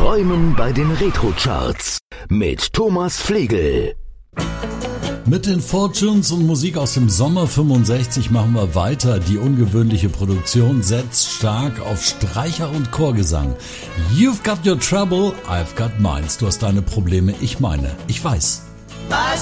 Träumen bei den Retro-Charts mit Thomas Flegel. Mit den Fortunes und Musik aus dem Sommer 65 machen wir weiter. Die ungewöhnliche Produktion setzt stark auf Streicher- und Chorgesang. You've got your trouble, I've got mine. Du hast deine Probleme, ich meine. Ich weiß.